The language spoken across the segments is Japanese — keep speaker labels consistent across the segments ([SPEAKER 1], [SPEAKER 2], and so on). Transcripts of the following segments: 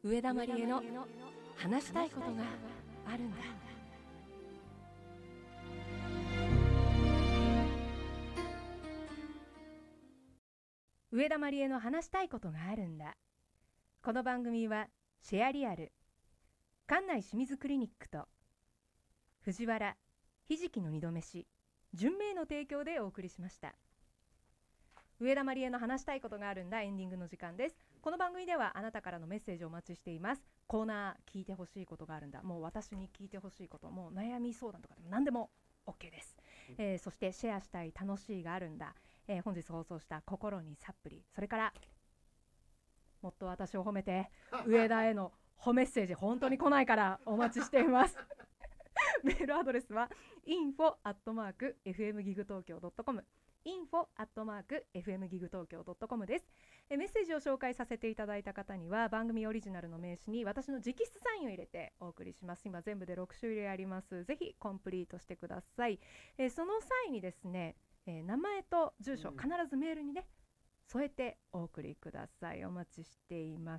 [SPEAKER 1] 上田まりえの話したいことがあるんだ。上田まりえの話したいことがあるんだ。この番組はシェアリアル、関内清水クリニックと藤原ひじきの二度飯純明の提供でお送りしました。上田まりえの話したいことがあるんだ、エンディングの時間です。この番組ではあなたからのメッセージをお待ちしています。コーナー聞いてほしいことがあるんだ、もう私に聞いてほしいこと、もう悩み相談とかでも何でも OK です。そしてシェアしたい楽しいがあるんだ、本日放送した心にサプリ、それからもっと私を褒めて上田への褒めメッセージ本当に来ないからお待ちしていますメールアドレスは info@fmgigtokyo.com info@fmgigtokyo.com です。メッセージを紹介させていただいた方には番組オリジナルの名刺に私の直筆サインを入れてお送りします。今全部で6種類あります。ぜひコンプリートしてください。その際にですね、名前と住所必ずメールにね添えてお送りください。お待ちしています。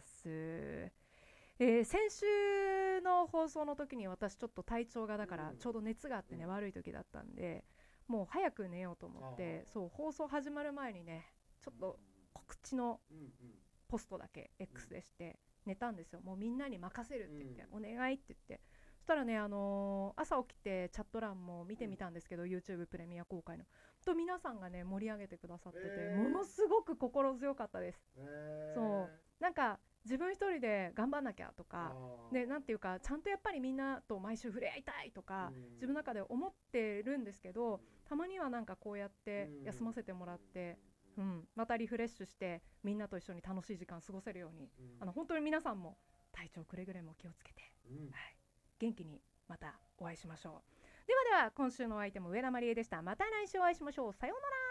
[SPEAKER 1] 先週の放送の時に私ちょっと体調がだからちょうど熱があってね、悪い時だったんでもう早く寝ようと思って、そう放送始まる前にねちょっと告知のポストだけ X でして寝たんですよ。もうみんなに任せるって言って、お願いって言って、そしたらね、朝起きてチャット欄も見てみたんですけど、YouTube プレミア公開のと皆さんがね盛り上げてくださってて、ものすごく心強かったです。そうなんか自分一人で頑張んなきゃとかで、なんていうかちゃんとやっぱりみんなと毎週触れ合いたいとか自分の中で思ってるんですけど、たまにはなんかこうやって休ませてもらって、またリフレッシュしてみんなと一緒に楽しい時間過ごせるように、本当に皆さんも体調くれぐれも気をつけて、元気にまたお会いしましょう。では今週のお相手も上田まりえでした。また来週お会いしましょう。さようなら。